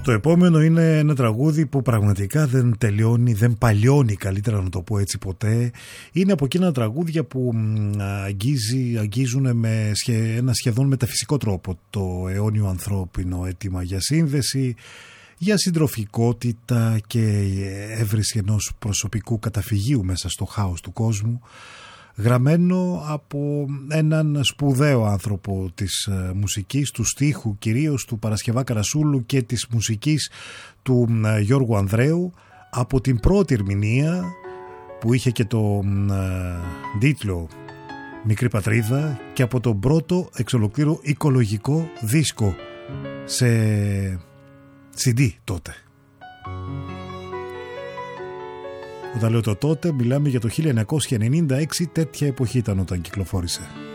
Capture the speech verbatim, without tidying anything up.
Το επόμενο είναι ένα τραγούδι που πραγματικά δεν τελειώνει, δεν παλιώνει, καλύτερα να το πω έτσι, ποτέ. Είναι από εκείνα τραγούδια που αγγίζει, αγγίζουν με ένα σχεδόν μεταφυσικό τρόπο το αιώνιο ανθρώπινο αίτημα για σύνδεση, για συντροφικότητα και έβριση ενός προσωπικού καταφυγίου μέσα στο χάος του κόσμου, γραμμένο από έναν σπουδαίο άνθρωπο της μουσικής, του στίχου κυρίως, του Παρασκευά Καρασούλου και της μουσικής του Γιώργου Ανδρέου, από την πρώτη ερμηνεία που είχε και το τίτλο Μικρή Πατρίδα και από τον πρώτο εξ ολοκλήρου οικολογικό δίσκο σε σι ντι τότε. Όταν λέω το τότε, μιλάμε για το χίλια εννιακόσια ενενήντα έξι, τέτοια εποχή ήταν όταν κυκλοφόρησε.